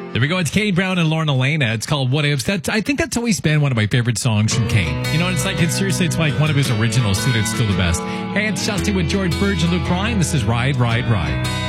There we go. It's Kane Brown and Lorna Lana. It's called What Ifs. I think that's always been one of my favorite songs from Kane. You know, it's like, it's like one of his originals, too. It's still the best. Hey, it's Chelsea with George Burge and Luke Ryan. This is Ride, Ride, Ride.